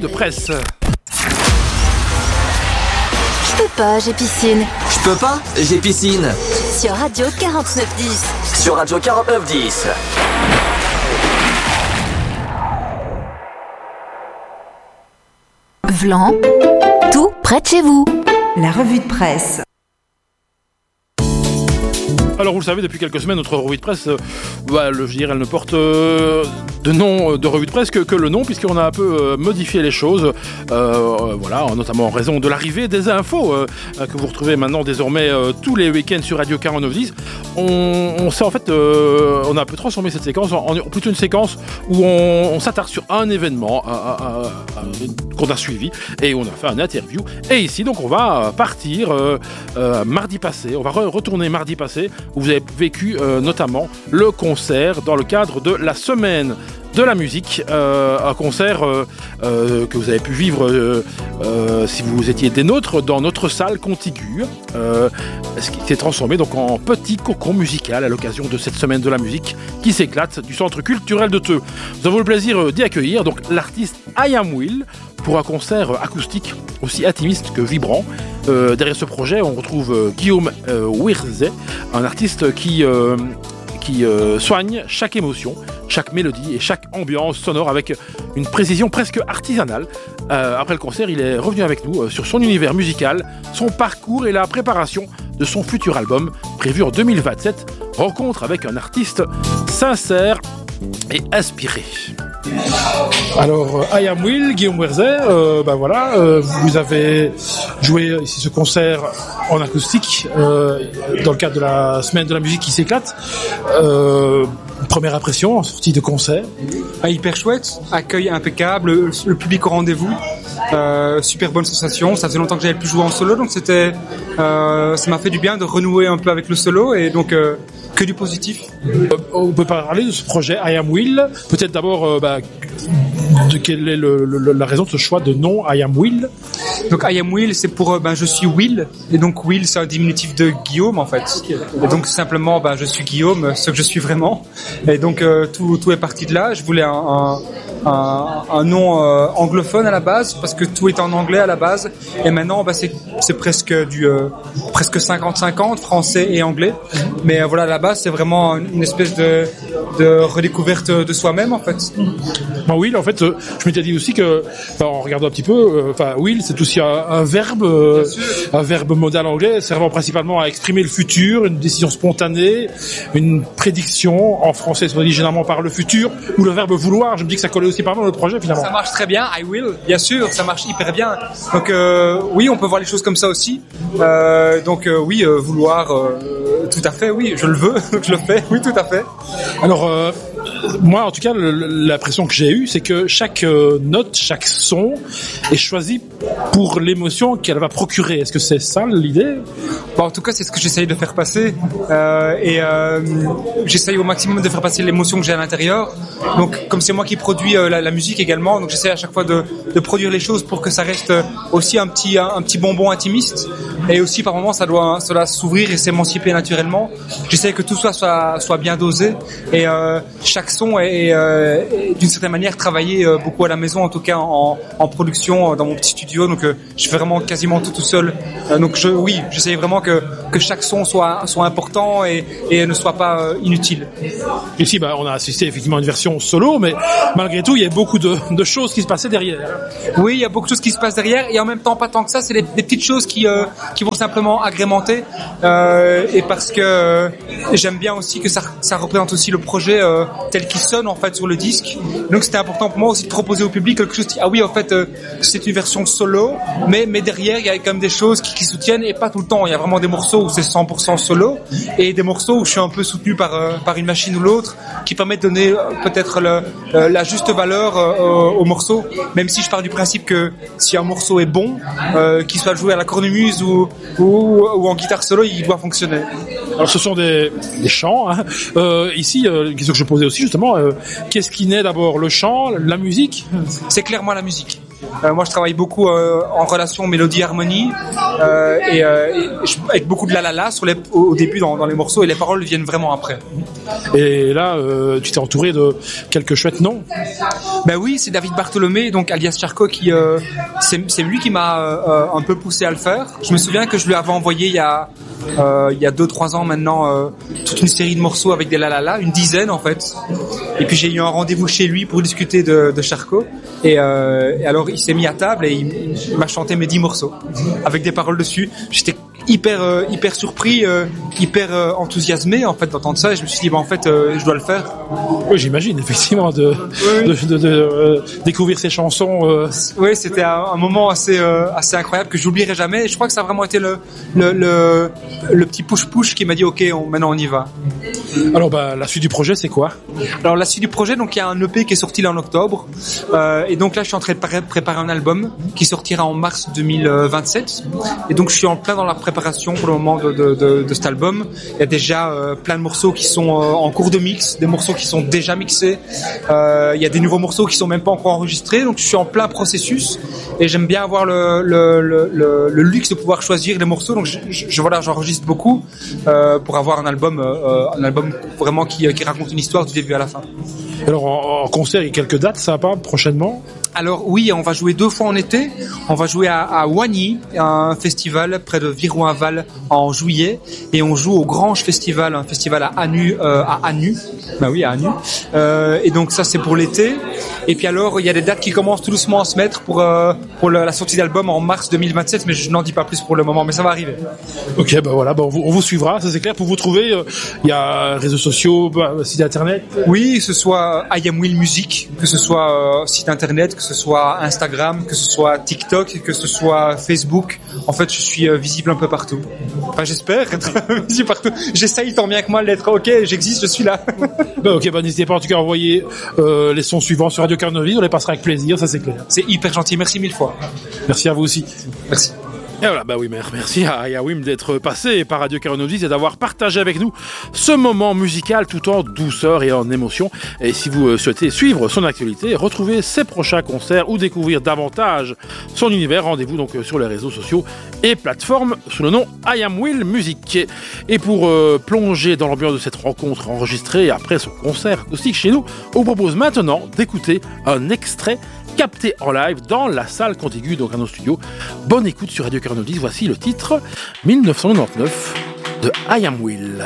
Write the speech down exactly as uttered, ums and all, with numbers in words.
de presse. Je peux pas, j'ai piscine. Je peux pas, j'ai piscine. Sur Radio quarante-neuf dix. Sur Radio quarante-neuf dix. Vlan, tout près de chez vous. La revue de presse. Alors vous le savez, depuis quelques semaines, notre revue de presse, euh, bah, le, je dirais, elle ne porte euh, de nom de revue de presse que, que le nom, puisqu'on a un peu euh, modifié les choses, euh, voilà, notamment en raison de l'arrivée des infos euh, que vous retrouvez maintenant désormais euh, tous les week-ends sur Radio quarante-neuf dix. On, on sait en fait, euh, on a un peu transformé cette séquence en, en plutôt une séquence où on, on s'attarde sur un événement euh, euh, euh, qu'on a suivi et on a fait un interview. Et ici, donc, on va partir euh, euh, mardi passé, on va re- retourner mardi passé, où vous avez vécu euh, notamment le concert dans le cadre de la semaine de la musique, euh, un concert euh, euh, que vous avez pu vivre euh, euh, si vous étiez des nôtres dans notre salle contiguë, euh, ce qui s'est transformé donc en petit cocon musical à l'occasion de cette semaine de la musique qui s'éclate du centre culturel de Theux. Nous avons le plaisir d'y accueillir donc l'artiste I Am Will pour un concert acoustique aussi intimiste que vibrant. Euh, derrière ce projet, on retrouve euh, Guillaume euh, Wirzé, un artiste qui, euh, qui euh, soigne chaque émotion, chaque mélodie et chaque ambiance sonore avec une précision presque artisanale. Euh, après le concert, il est revenu avec nous euh, sur son univers musical, son parcours et la préparation de son futur album prévu en deux mille vingt-sept. Rencontre avec un artiste sincère et inspiré. Alors, euh, I Am Will, Guillaume Wirzé, euh, ben voilà, euh, vous avez joué ici ce concert en acoustique euh, dans le cadre de la semaine de la musique qui s'éclate. Euh, première impression en sortie de concert? Ah, hyper chouette, accueil impeccable, le, le public au rendez-vous, euh, super bonne sensation. Ça faisait longtemps que j'avais plus joué en solo, donc c'était, euh, ça m'a fait du bien de renouer un peu avec le solo et donc euh, que du positif. Euh, on peut parler de ce projet I Am Will. Peut-être d'abord, euh, bah, de quelle est le, le, la raison de ce choix de nom I Am Will? Donc I Am Will, c'est pour euh, ben je suis Will, et donc Will c'est un diminutif de Guillaume en fait. Et donc simplement ben je suis Guillaume, ce que je suis vraiment. Et donc euh, tout tout est parti de là. Je voulais un un, un, un nom euh, anglophone à la base parce que tout est en anglais à la base. Et maintenant ben c'est c'est presque du euh, presque cinquante cinquante français et anglais. Mais euh, voilà, à la base c'est vraiment une espèce de de redécouverte de soi-même en fait. Ben Will, en fait, euh, je m'étais dit aussi que, enfin, en regardant un petit peu, enfin euh, Will c'est aussi un, un verbe, euh, un verbe modal anglais servant principalement à exprimer le futur, une décision spontanée, une prédiction. En français, on dit généralement par le futur ou le verbe vouloir. Je me dis que ça collait aussi pas mal dans le projet finalement. Ça marche très bien, I will, bien sûr, ça marche hyper bien. Donc euh, oui, on peut voir les choses comme ça aussi. Euh, donc euh, oui, euh, vouloir, euh, tout à fait, oui, je le veux, donc je le fais, oui, tout à fait. Alors euh, moi, en tout cas, le, l'impression que j'ai eue, c'est que chaque euh, note, chaque son est choisi pour l'émotion qu'elle va procurer. Est-ce que c'est ça l'idée? Bon, en tout cas, c'est ce que j'essaye de faire passer. Euh, et euh, j'essaye au maximum de faire passer l'émotion que j'ai à l'intérieur. Donc, comme c'est moi qui produis euh, la, la musique également, donc j'essaie à chaque fois de, de produire les choses pour que ça reste aussi un petit, un, un petit bonbon intimiste. Et aussi, par moments, ça doit, ça doit s'ouvrir et s'émanciper naturellement. J'essaie que tout soit, soit, soit bien dosé. Et euh, chaque son est, est, euh, est d'une certaine manière travaillé euh, beaucoup à la maison, en tout cas en, en production, dans mon petit studio. Donc, euh, je fais vraiment quasiment tout tout seul. Euh, donc, je, oui, j'essaie vraiment que, que chaque son soit, soit important et, et ne soit pas euh, inutile. Ici, bah, on a assisté effectivement à une version solo, mais malgré tout, il y a beaucoup de, de choses qui se passaient derrière. Oui, il y a beaucoup de choses qui se passent derrière, et en même temps, pas tant que ça, c'est des, des petites choses qui, euh, qui vont simplement agrémenter. Euh, et parce que euh, j'aime bien aussi que ça, ça représente aussi le projet euh, tel qu'il sonne en fait sur le disque. Donc, c'était important pour moi aussi de proposer au public quelque chose qui, ah oui, en fait, euh, c'est une version solo, mais, mais derrière, il y a quand même des choses qui, qui soutiennent, et pas tout le temps. Il y a vraiment des morceaux où c'est cent pour cent solo, et des morceaux où je suis un peu soutenu par, euh, par une machine ou l'autre, qui permettent de donner euh, peut-être le, euh, la juste valeur euh, au morceau, même si je pars du principe que si un morceau est bon, euh, qu'il soit joué à la cornemuse ou, ou, ou en guitare solo, il doit fonctionner. Alors ce sont des, des chants, hein. euh, ici, euh, une question que je posais aussi justement, euh, qu'est-ce qui naît d'abord, le chant, la musique? C'est clairement la musique. Euh, moi, je travaille beaucoup euh, en relation mélodie-harmonie euh, et, euh, et je, avec beaucoup de la la la sur les, au, au début dans, dans les morceaux et les paroles viennent vraiment après. Et là, euh, tu t'es entouré de quelques chouettes noms. Ben oui, c'est David Bartholomé, donc alias Charcot, qui euh, c'est, c'est lui qui m'a euh, un peu poussé à le faire. Je me souviens que je lui avais envoyé il y a euh, il y a deux trois ans maintenant euh, toute une série de morceaux avec des la la la, une dizaine en fait. Et puis j'ai eu un rendez-vous chez lui pour discuter de, de Charcot. Et, euh, et alors il s'est mis à table et il, il m'a chanté mes dix morceaux avec des paroles dessus. J'étais hyper euh, hyper surpris, euh, hyper euh, enthousiasmé en fait d'entendre ça. Et je me suis dit bah en fait euh, je dois le faire. Oui, j'imagine effectivement de oui. de, de, de euh, découvrir ces chansons. Euh... Oui, c'était un, un moment assez euh, assez incroyable que j'oublierai jamais. Et je crois que ça a vraiment été le le le, le petit push push qui m'a dit ok, on, maintenant on y va. Alors bah la suite du projet c'est quoi? Alors la suite du projet, donc il y a un E P qui est sorti là en octobre euh, et donc là je suis en train de pré- préparer un album qui sortira en mars deux mille vingt-sept et donc je suis en plein dans la préparation pour le moment de, de, de, de cet album. Il y a déjà euh, plein de morceaux qui sont euh, en cours de mix, des morceaux qui sont déjà mixés, euh, il y a des nouveaux morceaux qui sont même pas encore enregistrés, donc je suis en plein processus et j'aime bien avoir le, le, le, le, le luxe de pouvoir choisir les morceaux, donc je, je, je voilà, j'enregistre beaucoup euh, pour avoir un album euh, un album vraiment qui, qui raconte une histoire du début à la fin. Alors en, en concert, il y a quelques dates sympas prochainement. Alors oui, on va jouer deux fois en été. On va jouer à, à Wagny, un festival près de Viroinval en juillet, et on joue au Grange Festival, un festival à Anu, euh, à Anu. Bah oui, à Anu. Euh, et donc ça c'est pour l'été. Et puis alors il y a des dates qui commencent tout doucement à se mettre pour euh, pour le, la sortie d'album en mars deux mille vingt-sept, mais je n'en dis pas plus pour le moment, mais ça va arriver. Ok, bah voilà, bah on, vous, on vous suivra, ça c'est clair. Pour vous trouver, il euh, y a réseaux sociaux, bah, site internet. Oui, que ce soit I Am Will Music, que ce soit euh, site internet, que ce soit Instagram, que ce soit TikTok, que ce soit Facebook. En fait, je suis euh, visible un peu partout. Enfin, j'espère être visible partout. J'essaye tant bien que mal d'être ok, j'existe, je suis là. Bah ok, bah n'hésitez pas en tout cas à envoyer euh, les sons suivants sur Radio Carnoville, on les passera avec plaisir, ça c'est clair. C'est hyper gentil, merci mille fois. Merci à vous aussi. Merci. Et voilà, bah oui, merci à Yawim d'être passé par Radio Carnoville et d'avoir partagé avec nous ce moment musical tout en douceur et en émotion. Et si vous souhaitez suivre son actualité, retrouver ses prochains concerts ou découvrir davantage son univers, rendez-vous donc sur les réseaux sociaux et plateformes sous le nom I Am Will Music. Et pour euh, plonger dans l'ambiance de cette rencontre enregistrée après son concert acoustique chez nous, on vous propose maintenant d'écouter un extrait capté en live dans la salle contiguë donc à nos studios. Bonne écoute sur Radio Carnoville, voici le titre mille neuf cent quatre-vingt-dix-neuf de I Am Will.